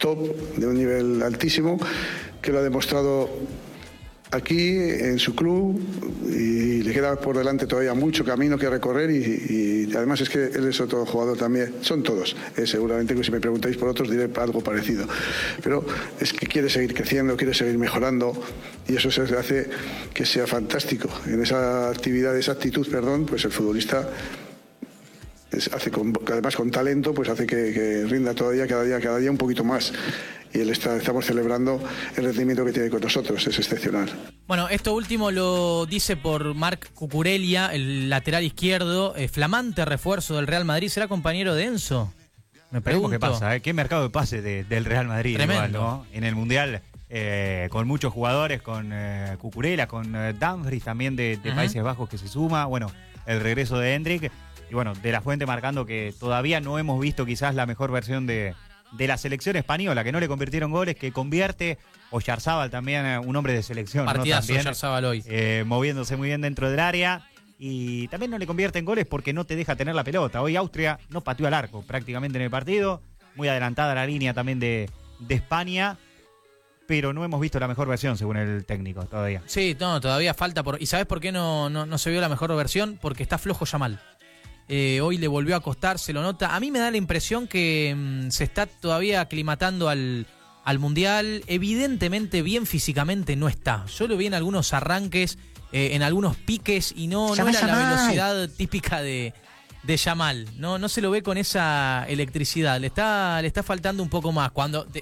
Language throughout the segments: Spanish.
top, de un nivel altísimo, que lo ha demostrado aquí, en su club, y le queda por delante todavía mucho camino que recorrer y además es que él es otro jugador también, son todos, seguramente que si me preguntáis por otros diré algo parecido, pero es que quiere seguir creciendo, quiere seguir mejorando y eso se hace que sea fantástico. En esa actividad, esa actitud, pues el futbolista además con talento, pues hace que rinda todavía cada día un poquito más. Y estamos celebrando el rendimiento que tiene con nosotros, es excepcional. Bueno, esto último lo dice por Marc Cucurella, el lateral izquierdo, flamante refuerzo del Real Madrid. ¿Será compañero de Enzo? Me pregunto. ¿Qué pasa? ¿Qué mercado de pase del Real Madrid? Tremendo. Igual, ¿no? En el Mundial, con muchos jugadores, con Cucurella, con Dumfries también de Países Bajos que se suma. Bueno, el regreso de Hendrik. Y bueno, De La Fuente marcando que todavía no hemos visto quizás la mejor versión de la selección española, que no le convirtieron goles, que convierte. Oyarzábal también, un hombre de selección. Partidazo, ¿no? Oyarzábal hoy. Moviéndose muy bien dentro del área. Y también no le convierte en goles porque no te deja tener la pelota. Hoy Austria no pateó al arco prácticamente en el partido. Muy adelantada la línea también de España. Pero no hemos visto la mejor versión, según el técnico, todavía. Sí, no, todavía falta. ¿Y sabes por qué no se vio la mejor versión? Porque está flojo Yamal. Hoy le volvió a costar, se lo nota. A mí me da la impresión que se está todavía aclimatando al Mundial. Evidentemente bien físicamente no está. Yo lo vi en algunos arranques, en algunos piques y no era la velocidad típica de Yamal. No se lo ve con esa electricidad. Le está faltando un poco más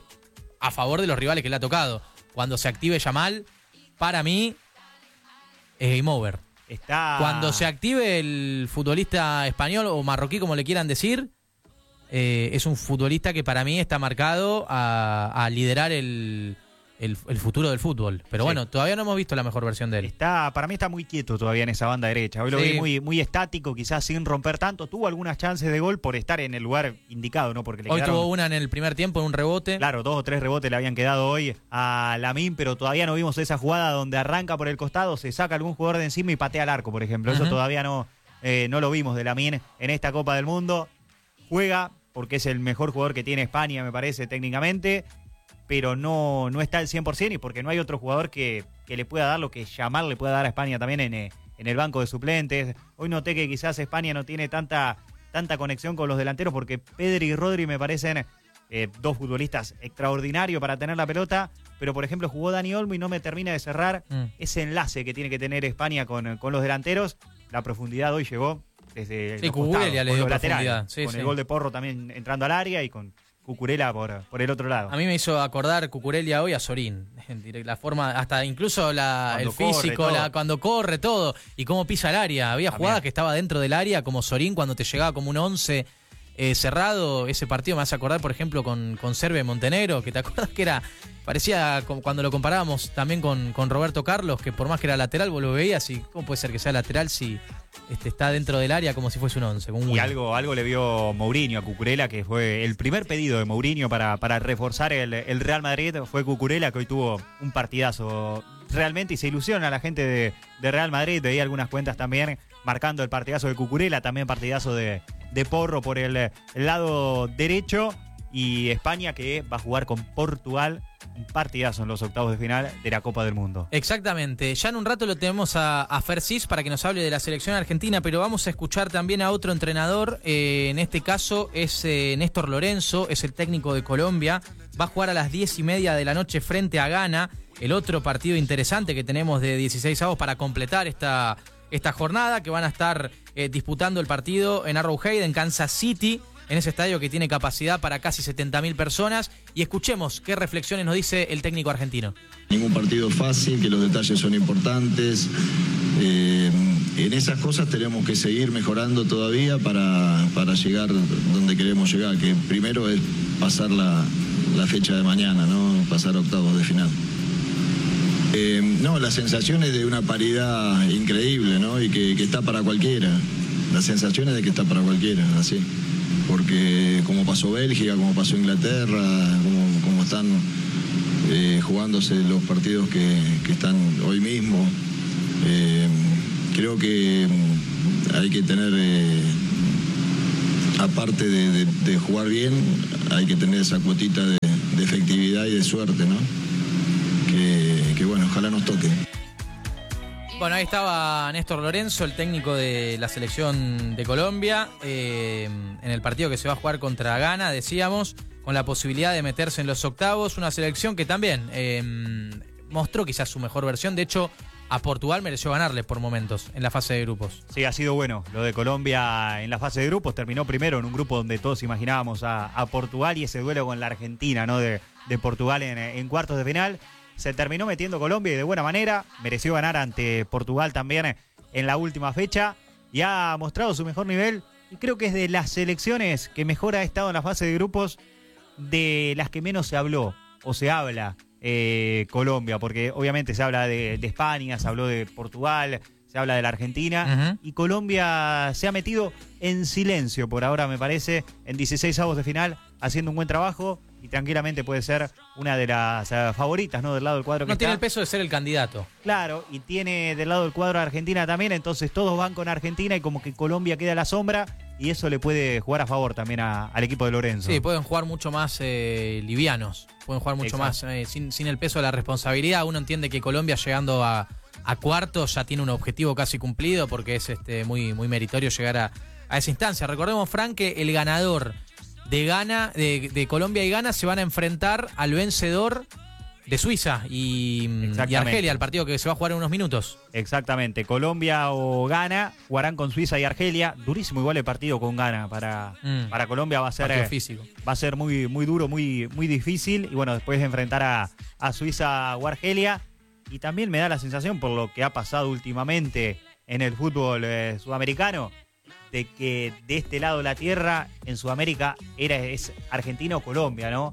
a favor de los rivales que le ha tocado. Cuando se active Yamal, para mí es game over. Cuando se active el futbolista español o marroquí, como le quieran decir, es un futbolista que para mí está marcado a liderar el futuro del fútbol. Pero bueno, todavía no hemos visto la mejor versión de él. Para mí está muy quieto todavía en esa banda derecha. Hoy lo vi muy estático, quizás sin romper tanto. Tuvo algunas chances de gol por estar en el lugar indicado, ¿no? Porque hoy tuvo una en el primer tiempo, en un rebote. Claro, 2 o 3 rebotes le habían quedado hoy a Lamine, pero todavía no vimos esa jugada donde arranca por el costado, se saca algún jugador de encima y patea al arco, por ejemplo. Eso todavía no lo vimos de Lamine en esta Copa del Mundo. Juega porque es el mejor jugador que tiene España, me parece, técnicamente, pero no está al 100% y porque no hay otro jugador que le pueda dar lo que Yamal le pueda dar a España también en el banco de suplentes. Hoy noté que quizás España no tiene tanta conexión con los delanteros porque Pedri y Rodri me parecen dos futbolistas extraordinarios para tener la pelota, pero por ejemplo jugó Dani Olmo y no me termina de cerrar ese enlace que tiene que tener España con los delanteros. La profundidad hoy llegó desde los costados, le dio laterales, profundidad. con el gol de Porro también entrando al área y con Cucurella por el otro lado. A mí me hizo acordar Cucurella hoy a Sorín. La forma, hasta incluso el físico, cuando corre, todo. Y cómo pisa el área. Había jugadas que estaba dentro del área, como Sorín, cuando te llegaba como un 11 cerrado. Ese partido me hace acordar, por ejemplo, con Serbia y Montenegro, que te acuerdas que parecía cuando lo comparábamos también con Roberto Carlos, que por más que era lateral, vos lo veías y ¿cómo puede ser que sea lateral si está dentro del área como si fuese un 11? Y algo le vio Mourinho a Cucurella, que fue el primer pedido de Mourinho para reforzar el Real Madrid, fue Cucurella, que hoy tuvo un partidazo realmente y se ilusiona a la gente de Real Madrid. Veía algunas cuentas también marcando el partidazo de Cucurella, también partidazo de Porro por el lado derecho, y España que va a jugar con Portugal, un partidazo en los octavos de final de la Copa del Mundo. Exactamente, ya en un rato lo tenemos a Fer Cis para que nos hable de la selección argentina, pero vamos a escuchar también a otro entrenador, en este caso es Néstor Lorenzo, es el técnico de Colombia, va a jugar a las 10:30 de la noche frente a Ghana, el otro partido interesante que tenemos de 16avos para completar esta jornada, que van a estar disputando el partido en Arrowhead, en Kansas City, en ese estadio que tiene capacidad para casi 70.000 personas. Y escuchemos qué reflexiones nos dice el técnico argentino. Ningún partido fácil, que los detalles son importantes. En esas cosas tenemos que seguir mejorando todavía para llegar donde queremos llegar, que primero es pasar la fecha de mañana, ¿no? Pasar a octavos de final. Las sensaciones de una paridad increíble, ¿no? Y que está para cualquiera. Las sensaciones de que está para cualquiera, así. Porque como pasó Bélgica, como pasó Inglaterra, como están jugándose los partidos que están hoy mismo, creo que hay que tener, aparte de jugar bien, hay que tener esa cuotita de de efectividad y de suerte, ¿no? Que bueno, ojalá nos toque. Bueno, ahí estaba Néstor Lorenzo, el técnico de la selección de Colombia, en el partido que se va a jugar contra Ghana, decíamos, con la posibilidad de meterse en los octavos. Una selección que también mostró quizás su mejor versión. De hecho, a Portugal mereció ganarle por momentos en la fase de grupos. Sí, ha sido bueno lo de Colombia en la fase de grupos. Terminó primero en un grupo donde todos imaginábamos a Portugal, y ese duelo con la Argentina, ¿no? de Portugal en cuartos de final. Se terminó metiendo Colombia y de buena manera. Mereció ganar ante Portugal también en la última fecha. Y ha mostrado su mejor nivel. Y creo que es de las selecciones que mejor ha estado en la fase de grupos, de las que menos se habló o se habla Colombia. Porque obviamente se habla de España, se habló de Portugal, se habla de la Argentina. Y Colombia se ha metido en silencio por ahora, me parece, en 16avos de final, haciendo un buen trabajo. Y tranquilamente puede ser una de las favoritas, ¿no? Del lado del cuadro que no está. Tiene el peso de ser el candidato. Claro, y tiene del lado del cuadro a Argentina también, entonces todos van con Argentina y como que Colombia queda a la sombra, y eso le puede jugar a favor también al equipo de Lorenzo. Sí, pueden jugar mucho más livianos, pueden jugar mucho más sin el peso de la responsabilidad. Uno entiende que Colombia, llegando a cuartos, ya tiene un objetivo casi cumplido, porque es muy, muy meritorio llegar a esa instancia. Recordemos, Frank, que el ganador de Ghana, de Colombia y Ghana, se van a enfrentar al vencedor de Suiza y Argelia, el partido que se va a jugar en unos minutos. Exactamente, Colombia o Ghana jugarán con Suiza y Argelia. Durísimo igual el partido con Ghana para Colombia. Va a ser físico. Va a ser muy, muy duro, muy, muy difícil. Y bueno, después de enfrentar a Suiza o Argelia. Y también me da la sensación, por lo que ha pasado últimamente en el fútbol sudamericano, de que de este lado de la tierra, en Sudamérica, es Argentina o Colombia, ¿no?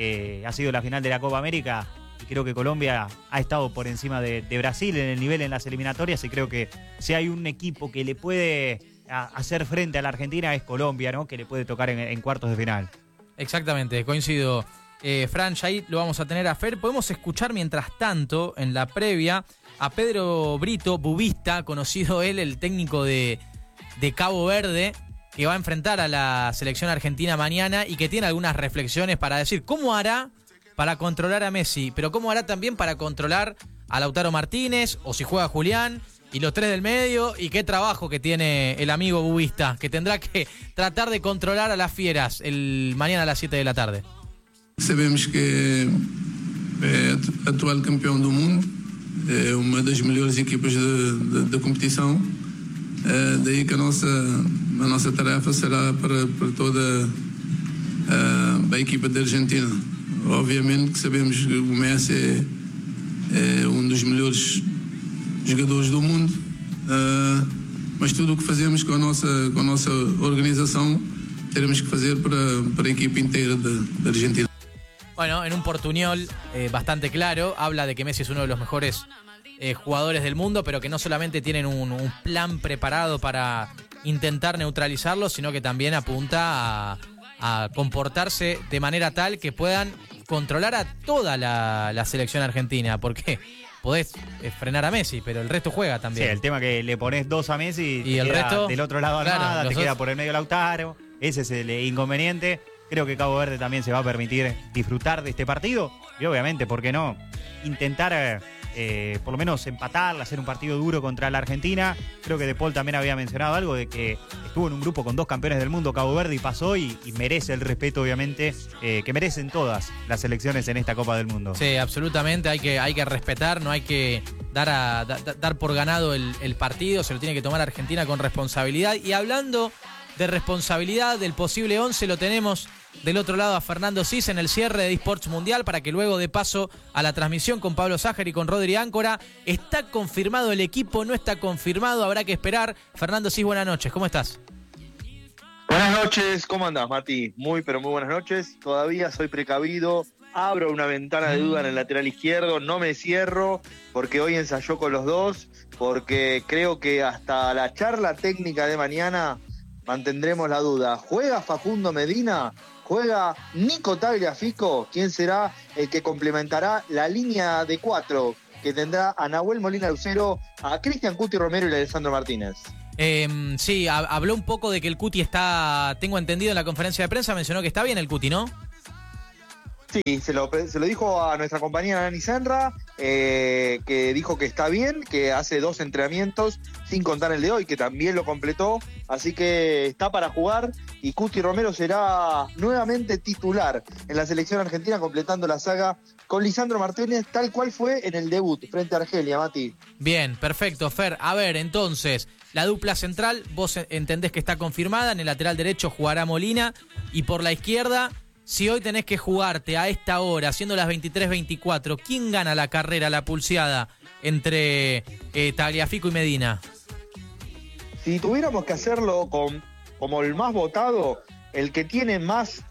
Ha sido la final de la Copa América, y creo que Colombia ha estado por encima de Brasil en el nivel en las eliminatorias, y creo que si hay un equipo que le puede hacer frente a la Argentina, es Colombia, ¿no? Que le puede tocar en cuartos de final. Exactamente, coincido. Fran, ya ahí lo vamos a tener a Fer. Podemos escuchar mientras tanto, en la previa, a Pedro Brito, bubista, conocido él, el técnico de Cabo Verde, que va a enfrentar a la selección argentina mañana y que tiene algunas reflexiones para decir cómo hará para controlar a Messi, pero cómo hará también para controlar a Lautaro Martínez, o si juega Julián, y los tres del medio, y qué trabajo que tiene el amigo bubista, que tendrá que tratar de controlar a las fieras el mañana a las 7 de la tarde. Sabemos que é atual campeão do mundo, é uma das melhores equipas da competição. Daí que a nossa tarefa será para toda a equipa da Argentina. Obviamente que sabemos que o Messi é dos melhores jogadores do mundo, mas tudo o que fazemos com a nossa organização teremos que fazer para a equipa inteira da Argentina. Bueno, en un portuñol bastante claro, habla de que Messi es uno de los mejores jugadores del mundo, pero que no solamente tienen un plan preparado para intentar neutralizarlo, sino que también apunta a comportarse de manera tal que puedan controlar a toda la selección argentina, porque podés frenar a Messi, pero el resto juega también. Sí, el tema que le pones 2 a Messi y el resto del otro lado Armada, claro, te queda por el medio Lautaro. Ese es el inconveniente. Creo que Cabo Verde también se va a permitir disfrutar de este partido. Y obviamente, ¿por qué no? Intentar por lo menos empatar, hacer un partido duro contra la Argentina. Creo que De Paul también había mencionado algo de que estuvo en un grupo con 2 campeones del mundo, Cabo Verde, y pasó, y merece el respeto, obviamente, que merecen todas las selecciones en esta Copa del Mundo. Sí, absolutamente, hay que respetar, no hay que dar por ganado el partido, se lo tiene que tomar Argentina con responsabilidad. Y hablando de responsabilidad, del posible 11, lo tenemos del otro lado a Fernando Cis en el cierre de eSports Mundial, para que luego de paso a la transmisión con Pablo Sájer y con Rodri Áncora. ¿Está confirmado el equipo? ¿No está confirmado? Habrá que esperar. Fernando Cis, buenas noches, ¿cómo estás? Buenas noches, ¿cómo andás, Mati? Muy, pero muy buenas noches. Todavía soy precavido. Abro una ventana de duda en el lateral izquierdo, no me cierro, porque hoy ensayó con los dos, porque creo que hasta la charla técnica de mañana mantendremos la duda. ¿Juega Facundo Medina? ¿Juega Nico Tagliafico? ¿Quién será el que complementará la línea de 4 que tendrá a Nahuel Molina Lucero, a Cristian Cuti Romero y a Alessandro Martínez? Sí, habló un poco de que el Cuti está, tengo entendido en la conferencia de prensa, mencionó que está bien el Cuti, ¿no? Sí, se lo dijo a nuestra compañera Nani Senra, que dijo que está bien, que hace 2 entrenamientos, sin contar el de hoy, que también lo completó, así que está para jugar, y Cuti Romero será nuevamente titular en la selección argentina, completando la saga con Lisandro Martínez, tal cual fue en el debut frente a Argelia, Mati. Bien, perfecto, Fer. A ver, entonces, la dupla central, vos entendés que está confirmada, en el lateral derecho jugará Molina, y por la izquierda... Si hoy tenés que jugarte a esta hora, siendo las 23:24, ¿quién gana la carrera, la pulseada entre Tagliafico y Medina? Si tuviéramos que hacerlo como el más votado, el que tiene más,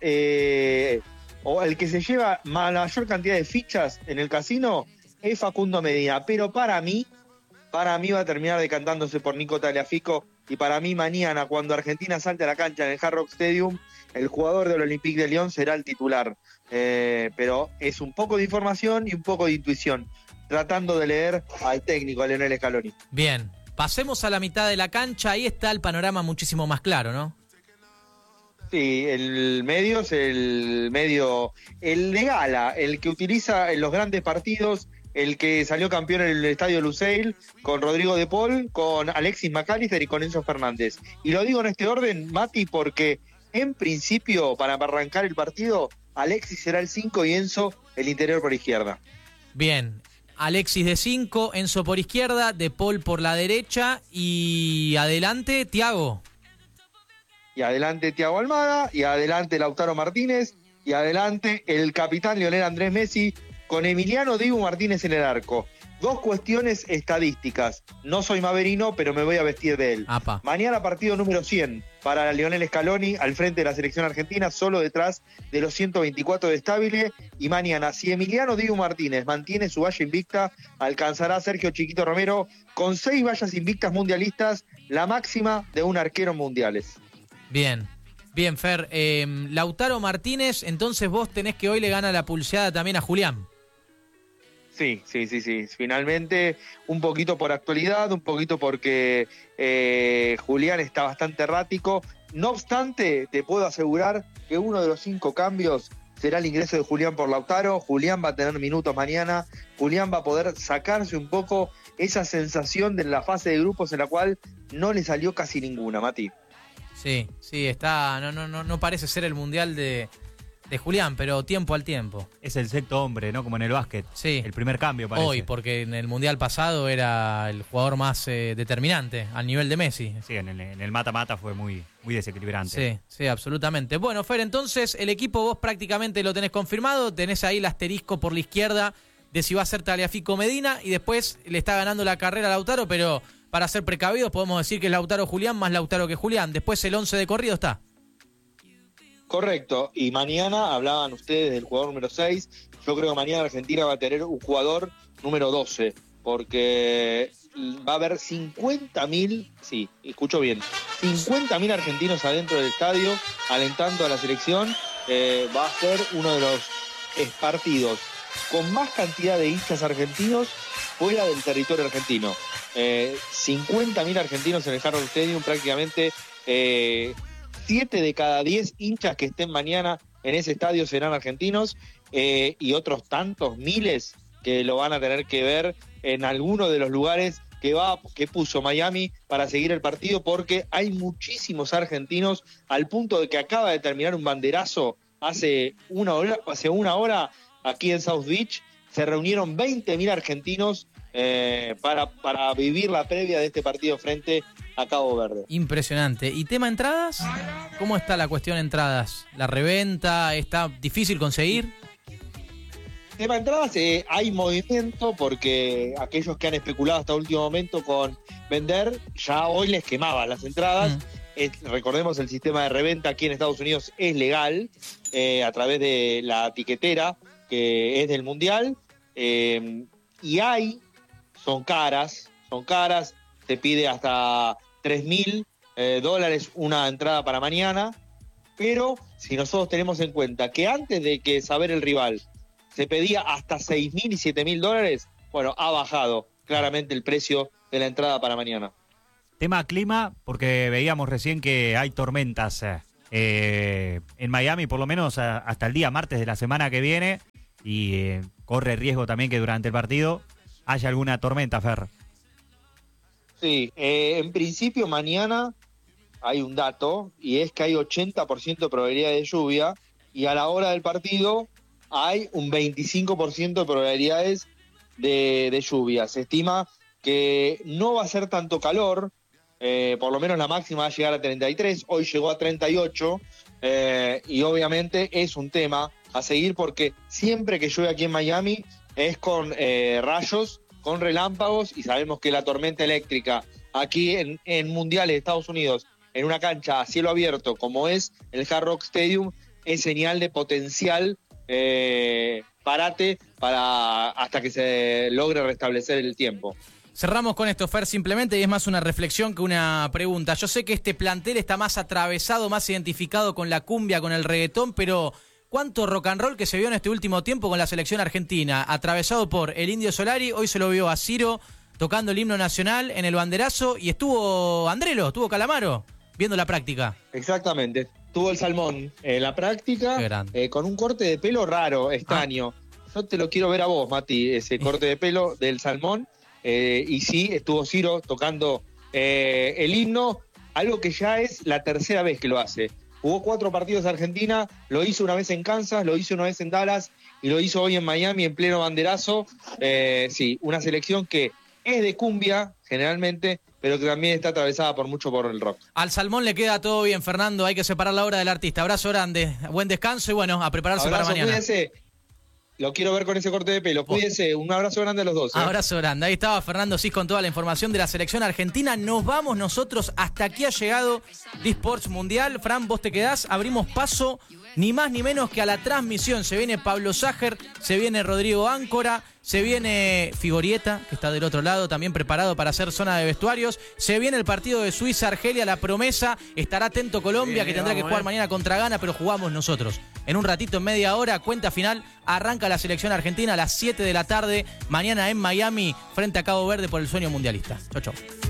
o el que se lleva mayor cantidad de fichas en el casino, es Facundo Medina. Pero para mí va a terminar decantándose por Nico Tagliafico, y para mí mañana, cuando Argentina salte a la cancha en el Hard Rock Stadium, el jugador del Olympique de Lyon será el titular. Pero es un poco de información y un poco de intuición, tratando de leer al técnico, a Lionel Scaloni. Bien, pasemos a la mitad de la cancha, ahí está el panorama muchísimo más claro, ¿no? Sí, el medio es el de gala, el que utiliza en los grandes partidos, el que salió campeón en el Estadio Lusail, con Rodrigo de Paul, con Alexis McAllister y con Enzo Fernández. Y lo digo en este orden, Mati, porque en principio, para arrancar el partido, Alexis será el 5 y Enzo el interior por izquierda. Bien, Alexis de 5, Enzo por izquierda, de Paul por la derecha, y adelante, Thiago. Y adelante Thiago Almada, y adelante Lautaro Martínez, y adelante el capitán Lionel Andrés Messi, con Emiliano Dibu Martínez en el arco. 2 cuestiones estadísticas. No soy maverino, pero me voy a vestir de él. Apa. Mañana partido número 100 para Lionel Scaloni al frente de la selección argentina, solo detrás de los 124 de Stabile. Y mañana, si Emiliano Dibu Martínez mantiene su valla invicta, alcanzará a Sergio Chiquito Romero con 6 vallas invictas mundialistas, la máxima de un arquero en mundiales. Bien, Fer. Lautaro Martínez, entonces vos tenés que hoy le gana la pulseada también a Julián. Sí. Finalmente, un poquito por actualidad, un poquito porque Julián está bastante errático. No obstante, te puedo asegurar que uno de los 5 cambios será el ingreso de Julián por Lautaro. Julián va a tener minutos mañana. Julián va a poder sacarse un poco esa sensación de la fase de grupos en la cual no le salió casi ninguna, Mati. Sí, está. No parece ser el mundial de Julián, pero tiempo al tiempo. Es el sexto hombre, ¿no? Como en el básquet. Sí. El primer cambio, parece. Hoy, porque en el mundial pasado era el jugador más determinante, al nivel de Messi. Sí, en el mata-mata fue muy desequilibrante. Sí, absolutamente. Bueno, Fer, entonces el equipo vos prácticamente lo tenés confirmado, tenés ahí el asterisco por la izquierda de si va a ser Tagliafico Medina, y después le está ganando la carrera a Lautaro, pero para ser precavidos podemos decir que es Lautaro Julián más Lautaro que Julián. Después el 11 de corrido está. Correcto, y mañana hablaban ustedes del jugador número 6, yo creo que mañana Argentina va a tener un jugador número 12, porque va a haber 50.000, sí, escucho bien, 50.000 argentinos adentro del estadio alentando a la selección. Va a ser uno de los partidos con más cantidad de hinchas argentinos fuera del territorio argentino. 50.000 argentinos en el Hard Rock Stadium, prácticamente 7 de cada 10 hinchas que estén mañana en ese estadio serán argentinos, y otros tantos miles que lo van a tener que ver en alguno de los lugares que puso Miami para seguir el partido, porque hay muchísimos argentinos, al punto de que acaba de terminar un banderazo hace una hora aquí en South Beach. Se reunieron 20.000 argentinos para vivir la previa de este partido frente a Cabo Verde. Impresionante. ¿Y tema entradas? ¿Cómo está la cuestión entradas? ¿La reventa? ¿Está difícil conseguir? Tema entradas, hay movimiento, porque aquellos que han especulado hasta último momento con vender, ya hoy les quemaban las entradas. Recordemos, el sistema de reventa aquí en Estados Unidos es legal, a través de la tiquetera que es del Mundial, y son caras, se pide hasta $3.000 una entrada para mañana, pero si nosotros tenemos en cuenta que antes de que saber el rival se pedía hasta $6.000 y $7.000, bueno, ha bajado claramente el precio de la entrada para mañana. Tema clima, porque veíamos recién que hay tormentas en Miami, por lo menos hasta el día martes de la semana que viene, y corre riesgo también que durante el partido haya alguna tormenta, Fer. Sí, en principio mañana hay un dato, y es que hay 80% de probabilidad de lluvia, y a la hora del partido hay un 25% de probabilidades de lluvia. Se estima que no va a ser tanto calor, por lo menos la máxima va a llegar a 33, hoy llegó a 38, y obviamente es un tema a seguir porque siempre que llueve aquí en Miami es con rayos, con relámpagos, y sabemos que la tormenta eléctrica aquí en mundiales de Estados Unidos, en una cancha a cielo abierto como es el Hard Rock Stadium, es señal de potencial parate hasta que se logre restablecer el tiempo. Cerramos con esto, Fer, simplemente, y es más una reflexión que una pregunta. Yo sé que este plantel está más atravesado, más identificado con la cumbia, con el reggaetón, pero ¿cuánto rock and roll que se vio en este último tiempo con la selección argentina? Atravesado por el Indio Solari, hoy se lo vio a Ciro tocando el himno nacional en el banderazo, y estuvo Andrelo, estuvo Calamaro viendo la práctica. Exactamente, tuvo el Salmón en la práctica, con un corte de pelo raro, extraño. Yo te lo quiero ver a vos, Mati, ese corte de pelo del Salmón. Y sí, estuvo Ciro tocando el himno, algo que ya es la tercera vez que lo hace. Jugó 4 partidos de Argentina, lo hizo una vez en Kansas, lo hizo una vez en Dallas y lo hizo hoy en Miami en pleno banderazo. Sí, una selección que es de cumbia generalmente, pero que también está atravesada por el rock. Al Salmón le queda todo bien, Fernando, hay que separar la obra del artista. Abrazo grande, buen descanso y bueno, a prepararse para mañana. Cuídense. Lo quiero ver con ese corte de pelo. Cuídense, un abrazo grande a los dos. Abrazo grande. Ahí estaba Fernando Cis con toda la información de la selección argentina. Nos vamos nosotros. Hasta aquí ha llegado D-Sports Mundial. Fran, vos te quedás. Abrimos paso ni más ni menos que a la transmisión. Se viene Pablo Ságer, se viene Rodrigo Áncora, se viene Figorieta, que está del otro lado, también preparado para hacer zona de vestuarios. Se viene el partido de Suiza-Argelia, la promesa. Estará atento Colombia, que tendrá que jugar mañana contra Ghana, pero jugamos nosotros. En un ratito, en media hora, cuenta final, arranca la selección argentina a las 7 de la tarde, mañana en Miami, frente a Cabo Verde por el sueño mundialista. Chau, chau.